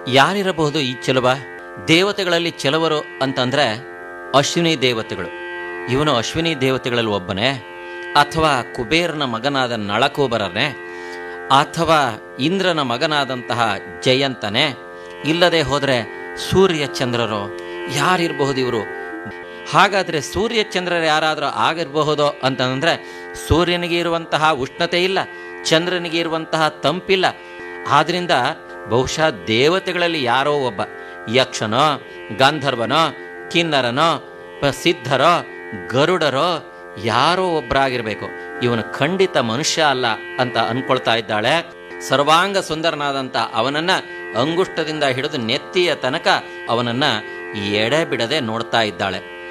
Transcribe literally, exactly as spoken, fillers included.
ಯಾರಿರಬಹುದು ಈ ಚೆಲುವ? ದೇವತೆಗಳಲ್ಲಿ ಚೆಲುವರು ಅಂತಂದ್ರೆ ಅಶ್ವಿನಿ ದೇವತೆಗಳು. ಇವನು ಅಶ್ವಿನಿ ದೇವತೆಗಳಲ್ಲಿ ಒಬ್ಬನೇ, ಅಥವಾ ಕುಬೇರನ ಮಗನಾದ ನಳಕೂಬರನೇ, ಅಥವಾ ಇಂದ್ರನ ಮಗನಾದಂತಹ ಜಯಂತನೇ, ಇಲ್ಲದೆ ಹೋದರೆ ಸೂರ್ಯ ಚಂದ್ರರೋ? ಯಾರಿರಬಹುದು ಇವರು? ಹಾಗಾದರೆ ಸೂರ್ಯ ಚಂದ್ರರು ಯಾರಾದರೂ ಆಗಿರಬಹುದೋ ಅಂತಂದರೆ, ಸೂರ್ಯನಿಗೆ ಇರುವಂತಹ ಉಷ್ಣತೆ ಇಲ್ಲ, ಚಂದ್ರನಿಗೆ ಇರುವಂತಹ ತಂಪಿಲ್ಲ. ಆದ್ದರಿಂದ ಬಹುಶಃ ದೇವತೆಗಳಲ್ಲಿ ಯಾರೋ ಒಬ್ಬ, ಯಕ್ಷನೋ, ಗಂಧರ್ವನೋ, ಕಿನ್ನರನೋ, ಸಿದ್ಧರೋ, ಗರುಡರೋ ಯಾರೋ ಒಬ್ಬರಾಗಿರಬೇಕು. ಇವನು ಖಂಡಿತ ಮನುಷ್ಯ ಅಲ್ಲ ಅಂತ ಅನ್ಕೊಳ್ತಾ ಇದ್ದಾಳೆ. ಸರ್ವಾಂಗ ಸುಂದರನಾದಂಥ ಅವನನ್ನ ಅಂಗುಷ್ಟದಿಂದ ಹಿಡಿದು ನೆತ್ತಿಯ ತನಕ ಅವನನ್ನ ಎಡೆ ಬಿಡದೆ ನೋಡ್ತಾ ಇದ್ದಾಳೆ.